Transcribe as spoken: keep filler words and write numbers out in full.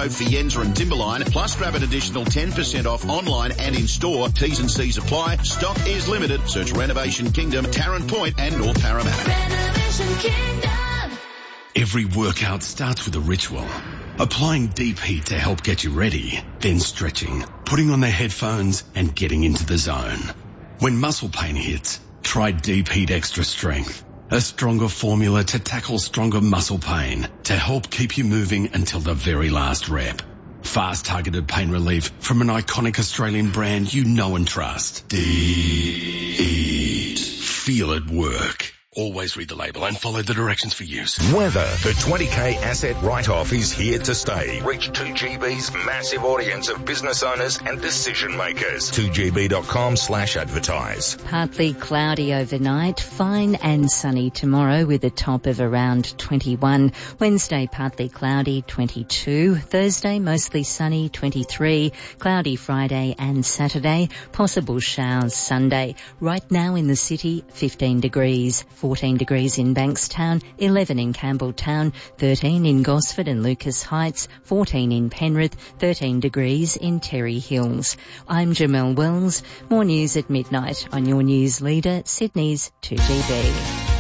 Pro, Fienza and Timberline, plus grab an additional ten percent off online and in-store. T's and C's apply. Stock is limited. Search Renovation Kingdom, Tarrant Point and North Parramatta. Renovation Kingdom. Every workout starts with a ritual. Applying deep heat to help get you ready, then stretching, putting on the headphones and getting into the zone. When muscle pain hits, try Deep Heat Extra Strength, a stronger formula to tackle stronger muscle pain to help keep you moving until the very last rep. Fast targeted pain relief from an iconic Australian brand you know and trust. Deep Heat. Feel it work. Always read the label and follow the directions for use. Weather. The twenty K asset write-off is here to stay. Reach two G B's massive audience of business owners and decision makers. two G B dot com slash advertise. Partly cloudy overnight, fine and sunny tomorrow with a top of around twenty-one. Wednesday, partly cloudy, twenty-two. Thursday, mostly sunny, twenty-three. Cloudy Friday and Saturday. Possible showers Sunday. Right now in the city, fifteen degrees. fourteen degrees in Bankstown, eleven in Campbelltown, thirteen in Gosford and Lucas Heights, fourteen in Penrith, thirteen degrees in Terry Hills. I'm Jamelle Wells. More news at midnight on your news leader, Sydney's two G B.